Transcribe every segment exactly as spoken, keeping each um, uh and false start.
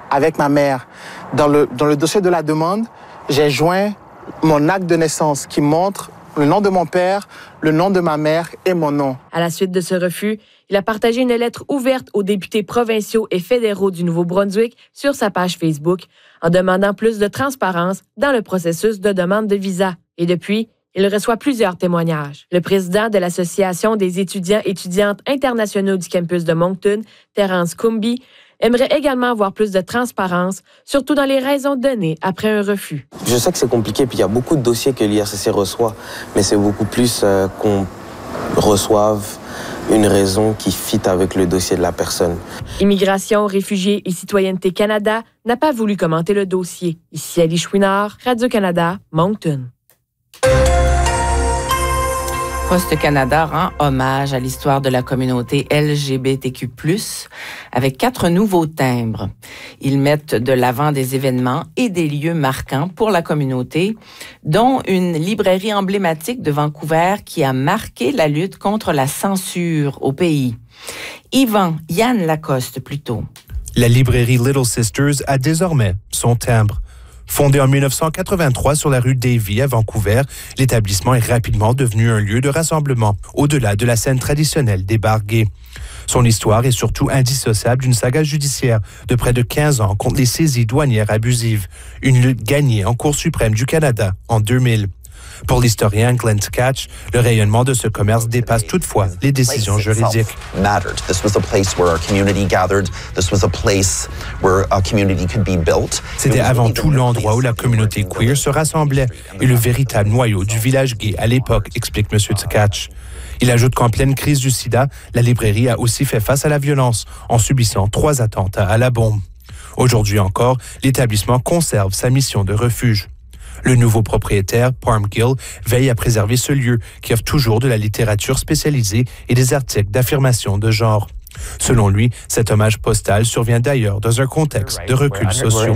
avec ma mère. Dans le, dans le dossier de la demande, j'ai joint mon acte de naissance qui montre le nom de mon père, le nom de ma mère et mon nom. À la suite de ce refus, il a partagé une lettre ouverte aux députés provinciaux et fédéraux du Nouveau-Brunswick sur sa page Facebook en demandant plus de transparence dans le processus de demande de visa. Et depuis, il reçoit plusieurs témoignages. Le président de l'Association des étudiants et étudiantes internationaux du campus de Moncton, Terence Cumby, aimerait également avoir plus de transparence, surtout dans les raisons données après un refus. Je sais que c'est compliqué, puis il y a beaucoup de dossiers que l'I R C C reçoit, mais c'est beaucoup plus euh, qu'on reçoive une raison qui fit avec le dossier de la personne. Immigration, réfugiés et Citoyenneté Canada n'a pas voulu commenter le dossier. Ici Ali Chouinard, Radio-Canada, Moncton. Poste Canada rend hommage à l'histoire de la communauté L G B T Q plus, avec quatre nouveaux timbres. Ils mettent de l'avant des événements et des lieux marquants pour la communauté, dont une librairie emblématique de Vancouver qui a marqué la lutte contre la censure au pays. Yvan, Yann Lacoste plutôt. La librairie Little Sisters a désormais son timbre. Fondé en dix-neuf cent quatre-vingt-trois sur la rue Davie à Vancouver, l'établissement est rapidement devenu un lieu de rassemblement, au-delà de la scène traditionnelle des bars gays. Son histoire est surtout indissociable d'une saga judiciaire de près de quinze ans contre les saisies douanières abusives, une lutte gagnée en Cour suprême du Canada en deux mille. Pour l'historien Glenn Tkach, le rayonnement de ce commerce dépasse toutefois les décisions juridiques. C'était avant tout l'endroit où la communauté queer se rassemblait et le véritable noyau du village gay à l'époque, explique M. Tkach. Il ajoute qu'en pleine crise du sida, la librairie a aussi fait face à la violence en subissant trois attentats à la bombe. Aujourd'hui encore, l'établissement conserve sa mission de refuge. Le nouveau propriétaire, Parm Gill, veille à préserver ce lieu qui offre toujours de la littérature spécialisée et des articles d'affirmation de genre. Selon lui, cet hommage postal survient d'ailleurs dans un contexte de recul social.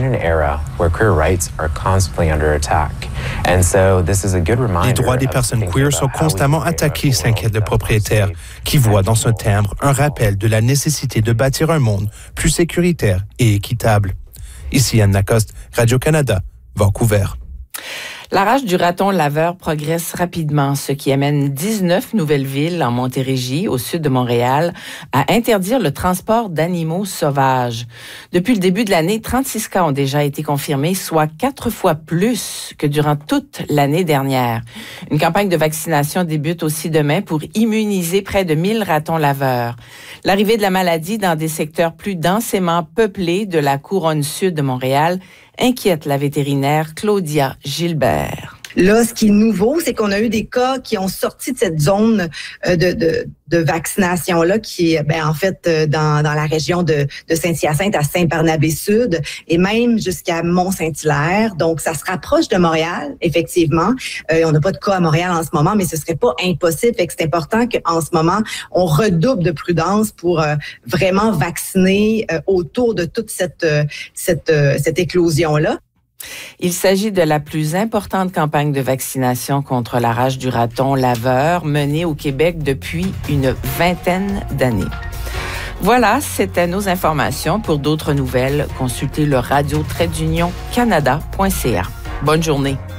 Les droits des personnes queer sont constamment attaqués, s'inquiète le propriétaire, qui voit dans ce timbre un rappel de la nécessité de bâtir un monde plus sécuritaire et équitable. Ici Yann Lacoste, Radio-Canada, Vancouver. La rage du raton laveur progresse rapidement, ce qui amène dix-neuf nouvelles villes en Montérégie, au sud de Montréal, à interdire le transport d'animaux sauvages. Depuis le début de l'année, trente-six cas ont déjà été confirmés, soit quatre fois plus que durant toute l'année dernière. Une campagne de vaccination débute aussi demain pour immuniser près de mille ratons laveurs. L'arrivée de la maladie dans des secteurs plus densément peuplés de la couronne sud de Montréal inquiète la vétérinaire Claudia Gilbert. Là, ce qui est nouveau, c'est qu'on a eu des cas qui ont sorti de cette zone de, de, de vaccination-là, qui est ben, en fait dans, dans la région de, de Saint-Hyacinthe à Saint-Barnabé-Sud et même jusqu'à Mont-Saint-Hilaire. Donc, ça se rapproche de Montréal, effectivement. Euh, on n'a pas de cas à Montréal en ce moment, mais ce serait pas impossible. Fait que c'est important qu'en ce moment, on redouble de prudence pour euh, vraiment vacciner euh, autour de toute cette, euh, cette, euh, cette éclosion-là. Il s'agit de la plus importante campagne de vaccination contre la rage du raton laveur menée au Québec depuis une vingtaine d'années. Voilà, c'était nos informations. Pour d'autres nouvelles, consultez le radio trait d'union canada point c a. Bonne journée.